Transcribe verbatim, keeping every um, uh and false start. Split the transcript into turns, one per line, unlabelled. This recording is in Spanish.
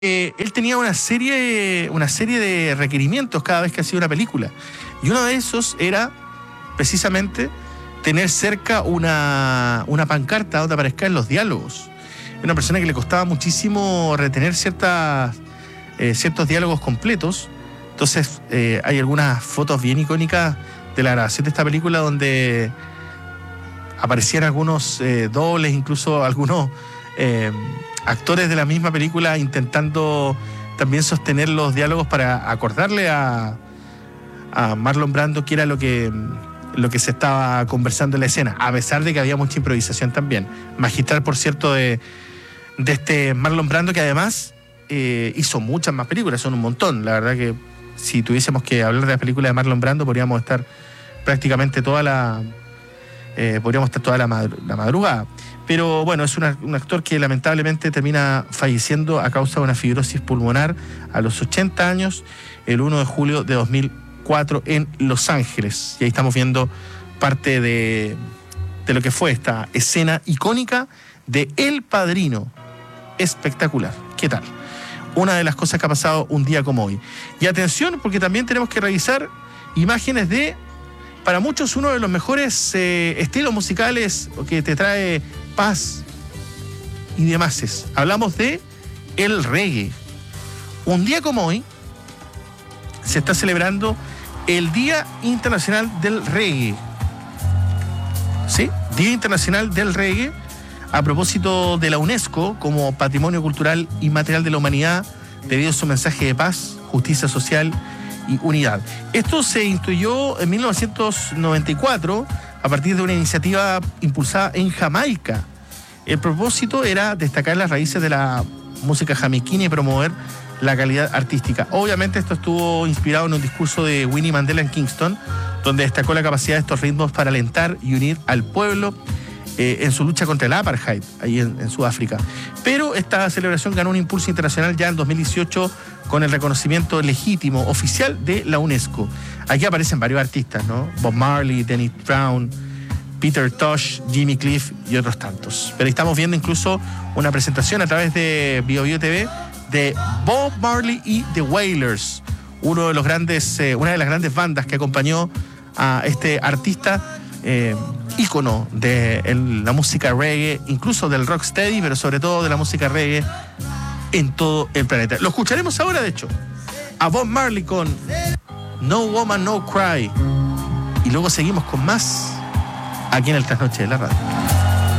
Eh, él tenía una serie, una serie de requerimientos cada vez que hacía una película. Y uno de esos era precisamente tener cerca una, una pancarta donde aparezcan los diálogos. Era una persona que le costaba muchísimo retener ciertas, eh, ciertos diálogos completos. Entonces eh, hay algunas fotos bien icónicas de la grabación de esta película donde aparecían algunos eh, dobles, incluso algunos eh, actores de la misma película intentando también sostener los diálogos para acordarle a, a Marlon Brando qué era lo que, lo que se estaba conversando en la escena, a pesar de que había mucha improvisación también. Magistral, por cierto, de, de este Marlon Brando, que además eh, hizo muchas más películas, son un montón. La verdad que si tuviésemos que hablar de la película de Marlon Brando, podríamos estar prácticamente toda la... Eh, podríamos estar toda la, madru- la madrugada. Pero bueno, es una, un actor que lamentablemente termina falleciendo a causa de una fibrosis pulmonar a los ochenta años, el primero de julio de dos mil cuatro en Los Ángeles. Y ahí estamos viendo parte de, de lo que fue esta escena icónica de El Padrino. Espectacular. ¿Qué tal? Una de las cosas que ha pasado un día como hoy. Y atención, porque también tenemos que revisar imágenes de, para muchos, uno de los mejores eh, estilos musicales que te trae paz y demás. Hablamos de el reggae. Un día como hoy se está celebrando el Día Internacional del Reggae. ¿Sí? Día Internacional del Reggae, a propósito de la UNESCO como Patrimonio Cultural Inmaterial de la Humanidad, debido a su mensaje de paz, justicia social y unidad. Esto se instituyó en mil novecientos noventa y cuatro a partir de una iniciativa impulsada en Jamaica. El propósito era destacar las raíces de la música jamaiquina y promover la calidad artística. Obviamente esto estuvo inspirado en un discurso de Winnie Mandela en Kingston, donde destacó la capacidad de estos ritmos para alentar y unir al pueblo eh, en su lucha contra el apartheid, ahí en, en Sudáfrica. Pero esta celebración ganó un impulso internacional ya en dos mil dieciocho con el reconocimiento legítimo, oficial de la UNESCO. Aquí aparecen varios artistas, ¿no? Bob Marley, Dennis Brown, Peter Tosh, Jimmy Cliff y otros tantos. Pero estamos viendo incluso una presentación a través de Bio Bio T V de Bob Marley y The Wailers, uno de los grandes, eh, una de las grandes bandas que acompañó a este artista, eh, ícono de el, la música reggae, incluso del rocksteady, pero sobre todo de la música reggae en todo el planeta. Lo escucharemos ahora, de hecho, a Bob Marley con No Woman No Cry, y luego seguimos con más aquí en el Trasnoche de la Radio.